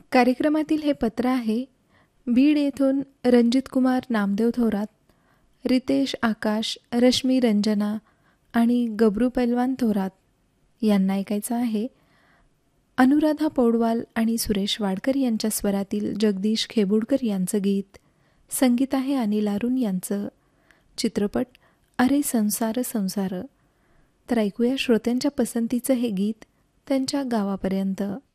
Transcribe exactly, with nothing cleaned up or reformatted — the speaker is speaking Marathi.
कार्यक्रमातील हे पत्र आहे बीड येथून रणजित कुमार नामदेव थोरात, रितेश आकाश, रश्मी रंजना आणि गबरू पैलवान थोरात यांना ऐकायचं आहे अनुराधा पौडवाल आणि सुरेश वाडकर यांच्या स्वरातील जगदीश खेबुडकर यांचं गीत. संगीत आहे अनिल अरुण यांचं. चित्रपट अरे संसार संसार. तर ऐकूया श्रोत्यांच्या पसंतीचं हे गीत त्यांच्या गावापर्यंत.